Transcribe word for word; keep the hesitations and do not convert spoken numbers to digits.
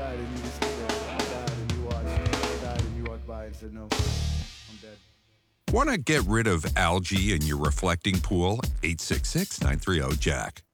died and you just stood there. I died and you watched. I died and you walked by and said, no, I'm dead. Want to get rid of algae in your reflecting pool? eight six six, nine three zero, Jack.